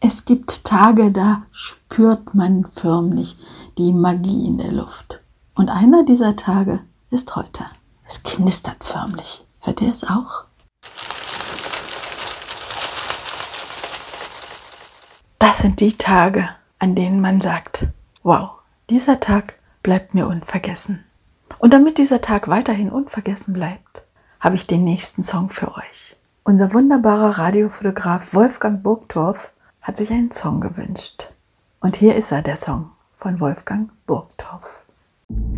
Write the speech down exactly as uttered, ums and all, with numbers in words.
Es gibt Tage, da spürt man förmlich die Magie in der Luft. Und einer dieser Tage ist heute. Es knistert förmlich. Hört ihr es auch? Das sind die Tage, an denen man sagt, wow, dieser Tag bleibt mir unvergessen. Und damit dieser Tag weiterhin unvergessen bleibt, habe ich den nächsten Song für euch. Unser wunderbarer Radiofotograf Wolfgang Burgtorff hat sich einen Song gewünscht. Und hier ist er, der Song von Wolfgang Burgtorff.